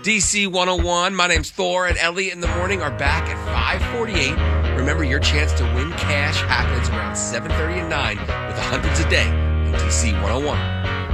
DC 101. My name's Thor, and Elliot in the morning are back at 5:48. Remember, your chance to win cash happens around 7:30 and 9 with the hundreds a day on DC 101.